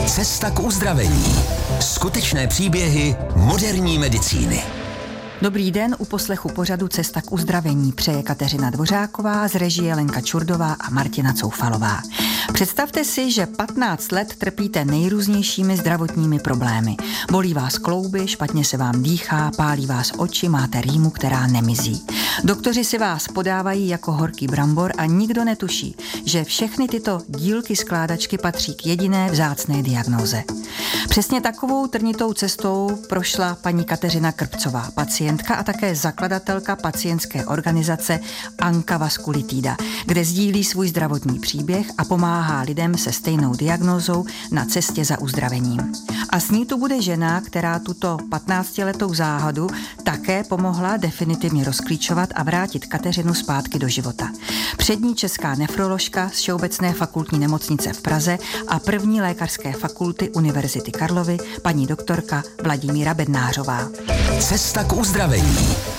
Cesta k uzdravení. Skutečné příběhy moderní medicíny. Dobrý den, u poslechu pořadu Cesta k uzdravení přeje Kateřina Dvořáková, z režie Lenka Čurdová a Martina Coufalová. Představte si, že 15 let trpíte nejrůznějšími zdravotními problémy. Bolí vás klouby, špatně se vám dýchá, pálí vás oči, máte rýmu, která nemizí. Doktoři si vás podávají jako horký brambor a nikdo netuší, že všechny tyto dílky skládačky patří k jediné vzácné diagnóze. Přesně takovou trnitou cestou prošla paní Kateřina Krpcová, pacientka a také zakladatelka pacientské organizace Anka Vaskulitida, kde sdílí svůj zdravotní příběh a pomáhá lidem se stejnou diagnózou na cestě za uzdravením. A s ní tu bude žena, která tuto 15letou záhadu také pomohla definitivně rozklíčovat a vrátit Kateřinu zpátky do života. Přední česká nefroložka z Všeobecné fakultní nemocnice v Praze a první lékařské fakulty Univerzity Karlovy, paní doktorka Vladimíra Bednářová. Cesta k uzdravení.